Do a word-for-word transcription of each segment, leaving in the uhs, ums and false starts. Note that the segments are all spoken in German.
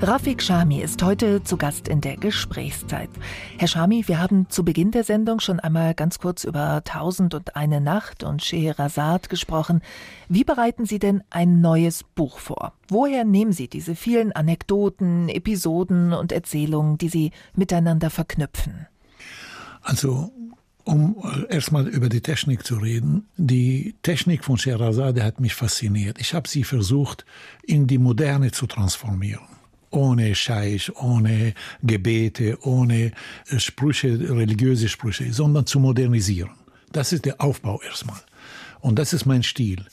Rafik Chami ist heute zu Gast in der Gesprächszeit. Herr Chami, wir haben zu Beginn der Sendung schon einmal ganz kurz über Tausend und eine Nacht und Scheherazade gesprochen. Wie bereiten Sie denn ein neues Buch vor? Woher nehmen Sie diese vielen Anekdoten, Episoden und Erzählungen, die Sie miteinander verknüpfen? Also, um erstmal über die Technik zu reden. Die Technik von Scheherazade hat mich fasziniert. Ich habe sie versucht, in die Moderne zu transformieren. Ohne Scheich, ohne Gebete, ohne Sprüche, religiöse Sprüche, sondern zu modernisieren. Das ist der Aufbau erstmal. Und das ist mein Stil.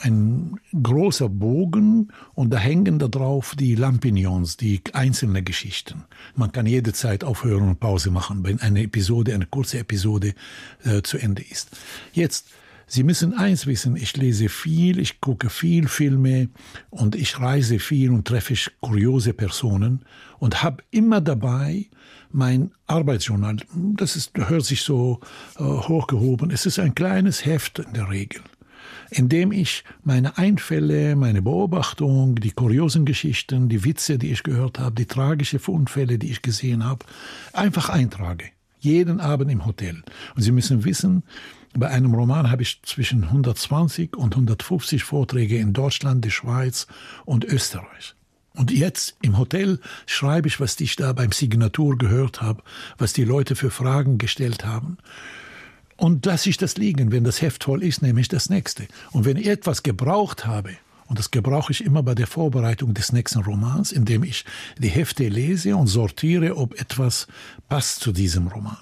Ein großer Bogen und da hängen da drauf die Lampignons, die einzelnen Geschichten. Man kann jederzeit aufhören und Pause machen, wenn eine Episode, eine kurze Episode äh, zu Ende ist. Jetzt, Sie müssen eins wissen, ich lese viel, ich gucke viel Filme und ich reise viel und treffe kuriose Personen und habe immer dabei mein Arbeitsjournal. Das ist, hört sich so äh, hochgehoben. Es ist ein kleines Heft in der Regel, in dem ich meine Einfälle, meine Beobachtung, die kuriosen Geschichten, die Witze, die ich gehört habe, die tragischen Unfälle, die ich gesehen habe, einfach eintrage. Jeden Abend im Hotel. Und Sie müssen wissen, bei einem Roman habe ich zwischen hundertzwanzig und hundertfünfzig Vorträge in Deutschland, der Schweiz und Österreich. Und jetzt im Hotel schreibe ich, was ich da beim Signatur gehört habe, was die Leute für Fragen gestellt haben. Und lasse ich das liegen. Wenn das Heft voll ist, nehme ich das nächste. Und wenn ich etwas gebraucht habe, und das gebrauche ich immer bei der Vorbereitung des nächsten Romans, indem ich die Hefte lese und sortiere, ob etwas passt zu diesem Roman.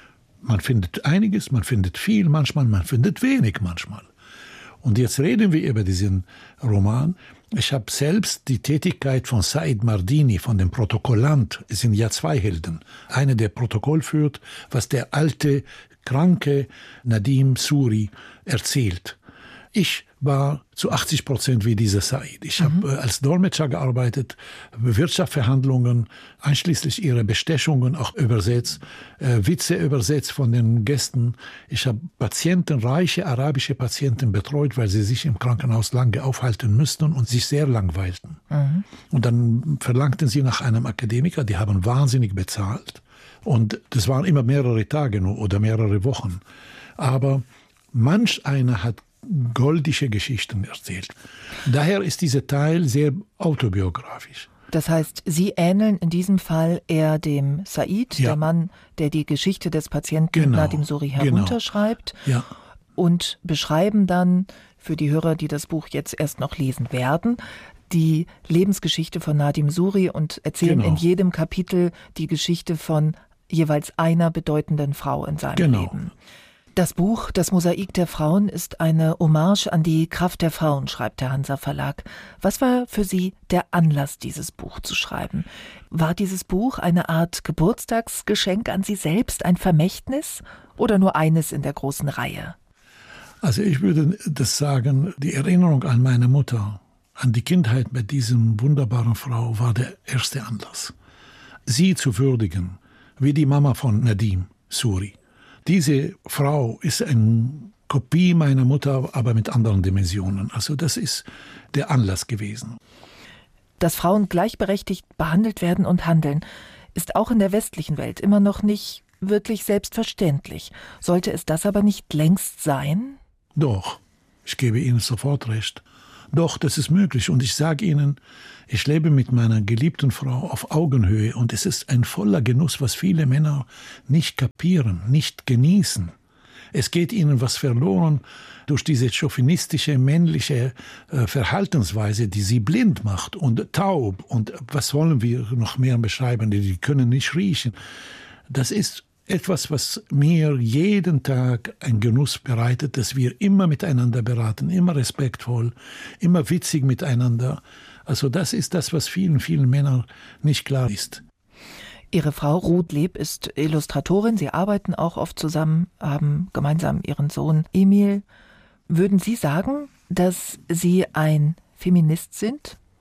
Man findet einiges, man findet viel, manchmal, man findet wenig manchmal. Und jetzt reden wir über diesen Roman. Ich habe selbst die Tätigkeit von Said Mardini, von dem Protokollant. Es sind ja zwei Helden. Einer, der Protokoll führt, was der alte, kranke Nadim Suri erzählt. Ich war zu achtzig Prozent wie dieser Said. Ich mhm. habe äh, als Dolmetscher gearbeitet, Wirtschaftsverhandlungen, einschließlich ihrer Bestechungen auch übersetzt, äh, Witze übersetzt von den Gästen. Ich habe Patienten, reiche arabische Patienten betreut, weil sie sich im Krankenhaus lange aufhalten müssten und sich sehr langweilten. Mhm. Und dann verlangten sie nach einem Akademiker, die haben wahnsinnig bezahlt. Und das waren immer mehrere Tage nur oder mehrere Wochen. Aber manch einer hat goldische Geschichten erzählt. Daher ist dieser Teil sehr autobiografisch. Das heißt, Sie ähneln in diesem Fall eher dem Said, ja. der Mann, der die Geschichte des Patienten genau. Nadim Suri herunterschreibt, genau. ja. und beschreiben dann für die Hörer, die das Buch jetzt erst noch lesen werden, die Lebensgeschichte von Nadim Suri und erzählen genau. in jedem Kapitel die Geschichte von jeweils einer bedeutenden Frau in seinem genau. Leben. Das Buch »Das Mosaik der Frauen« ist eine Hommage an die Kraft der Frauen, schreibt der Hansa Verlag. Was war für Sie der Anlass, dieses Buch zu schreiben? War dieses Buch eine Art Geburtstagsgeschenk an Sie selbst, ein Vermächtnis oder nur eines in der großen Reihe? Also ich würde das sagen, die Erinnerung an meine Mutter, an die Kindheit mit diesem wunderbaren Frau war der erste Anlass. Sie zu würdigen, wie die Mama von Nadim Suri. Diese Frau ist eine Kopie meiner Mutter, aber mit anderen Dimensionen. Also das ist der Anlass gewesen. Dass Frauen gleichberechtigt behandelt werden und handeln, ist auch in der westlichen Welt immer noch nicht wirklich selbstverständlich. Sollte es das aber nicht längst sein? Doch, ich gebe Ihnen sofort recht. Doch, das ist möglich. Und ich sage Ihnen, ich lebe mit meiner geliebten Frau auf Augenhöhe und es ist ein voller Genuss, was viele Männer nicht kapieren, nicht genießen. Es geht ihnen was verloren durch diese chauvinistische, männliche äh, Verhaltensweise, die sie blind macht und taub. Und was wollen wir noch mehr beschreiben? Die können nicht riechen. Das ist etwas, was mir jeden Tag einen Genuss bereitet, dass wir immer miteinander beraten, immer respektvoll, immer witzig miteinander. Also das ist das, was vielen, vielen Männern nicht klar ist. Ihre Frau Ruth Leb ist Illustratorin. Sie arbeiten auch oft zusammen, haben gemeinsam ihren Sohn Emil. Würden Sie sagen, dass Sie ein Feminist sind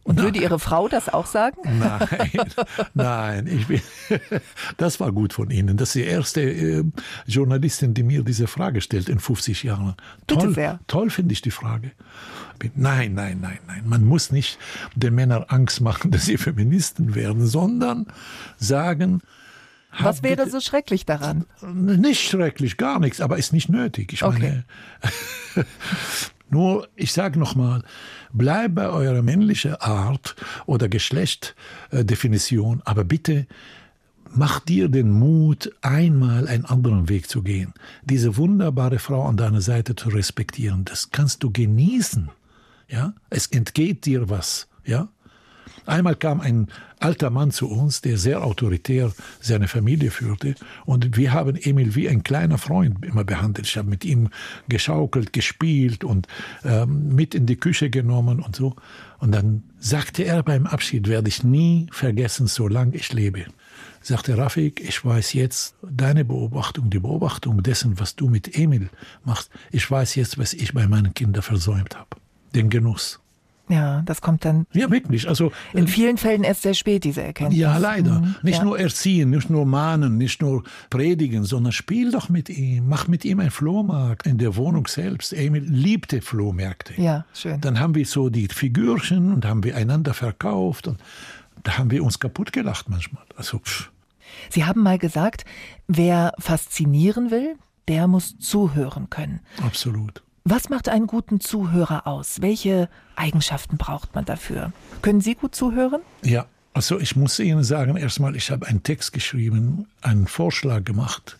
Und würde Ihre Frau das auch sagen? Nein, nein. Ich bin, das war gut von Ihnen. Das ist die erste äh, Journalistin, die mir diese Frage stellt in fünfzig Jahren. Toll, Bitte sehr. Toll finde ich die Frage. Nein, nein, nein, nein. Man muss nicht den Männern Angst machen, dass sie Feministen werden, sondern sagen... Was wäre bitte, so schrecklich daran? Nicht schrecklich, gar nichts, aber ist nicht nötig. Ich okay. meine, nur, ich sage nochmal, bleibt bei eurer männlichen Art oder Geschlechtdefinition, aber bitte macht dir den Mut, einmal einen anderen Weg zu gehen. Diese wunderbare Frau an deiner Seite zu respektieren, das kannst du genießen. Ja? Es entgeht dir was, ja? Einmal kam ein alter Mann zu uns, der sehr autoritär seine Familie führte. Und wir haben Emil wie ein kleiner Freund immer behandelt. Ich habe mit ihm geschaukelt, gespielt und ähm, mit in die Küche genommen und so. Und dann sagte er beim Abschied, werde ich nie vergessen, solange ich lebe. Sagte Rafik, ich weiß jetzt deine Beobachtung, die Beobachtung dessen, was du mit Emil machst. Ich weiß jetzt, was ich bei meinen Kindern versäumt habe. Den Genuss. Ja, das kommt dann ja, wirklich. Also, in vielen Fällen erst sehr spät, diese Erkenntnis. Ja, leider. Mhm. Nicht ja. nur erziehen, nicht nur mahnen, nicht nur predigen, sondern spiel doch mit ihm. Mach mit ihm einen Flohmarkt in der Wohnung selbst. Emil liebte Flohmärkte. Ja, schön. Dann haben wir so die Figürchen und haben wir einander verkauft. Und da haben wir uns kaputt gelacht manchmal. Also, pff. Sie haben mal gesagt, wer faszinieren will, der muss zuhören können. Absolut. Was macht einen guten Zuhörer aus? Welche Eigenschaften braucht man dafür? Können Sie gut zuhören? Ja, also ich muss Ihnen sagen, erstmal, ich habe einen Text geschrieben, einen Vorschlag gemacht,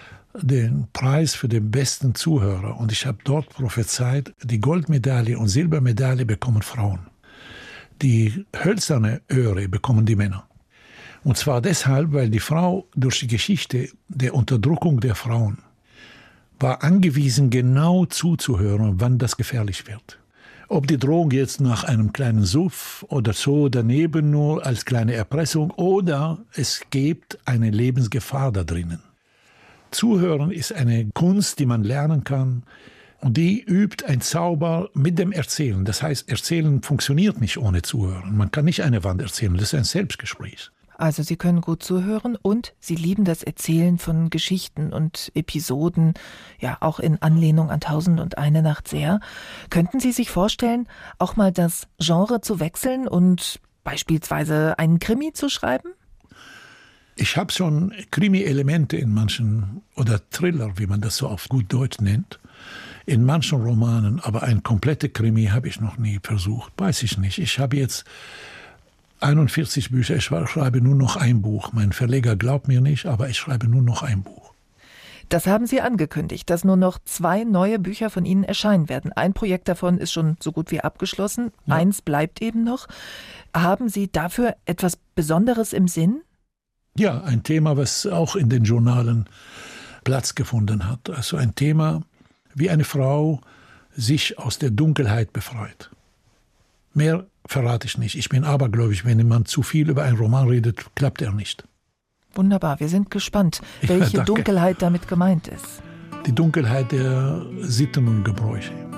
den Preis für den besten Zuhörer. Und ich habe dort prophezeit, die Goldmedaille und Silbermedaille bekommen Frauen. Die hölzerne Öhre bekommen die Männer. Und zwar deshalb, weil die Frau durch die Geschichte der Unterdrückung der Frauen war angewiesen, genau zuzuhören, wann das gefährlich wird. Ob die Drohung jetzt nach einem kleinen Suff oder so daneben nur als kleine Erpressung oder es gibt eine Lebensgefahr da drinnen. Zuhören ist eine Kunst, die man lernen kann und die übt ein Zauber mit dem Erzählen. Das heißt, Erzählen funktioniert nicht ohne Zuhören. Man kann nicht eine Wand erzählen, das ist ein Selbstgespräch. Also Sie können gut zuhören und Sie lieben das Erzählen von Geschichten und Episoden, ja auch in Anlehnung an Tausend und eine Nacht sehr. Könnten Sie sich vorstellen, auch mal das Genre zu wechseln und beispielsweise einen Krimi zu schreiben? Ich habe schon Krimi-Elemente in manchen, oder Thriller, wie man das so auf gut Deutsch nennt, in manchen Romanen, aber ein komplette Krimi habe ich noch nie versucht, weiß ich nicht. Ich habe jetzt einundvierzig Bücher, ich schreibe nur noch ein Buch. Mein Verleger glaubt mir nicht, aber ich schreibe nur noch ein Buch. Das haben Sie angekündigt, dass nur noch zwei neue Bücher von Ihnen erscheinen werden. Ein Projekt davon ist schon so gut wie abgeschlossen. Ja. Eins bleibt eben noch. Haben Sie dafür etwas Besonderes im Sinn? Ja, ein Thema, was auch in den Journalen Platz gefunden hat. Also ein Thema, wie eine Frau sich aus der Dunkelheit befreit. Mehr verrate ich nicht. Ich bin abergläubig. Wenn jemand zu viel über einen Roman redet, klappt er nicht. Wunderbar, wir sind gespannt, welche ja, Dunkelheit damit gemeint ist. Die Dunkelheit der Sitten und Gebräuche.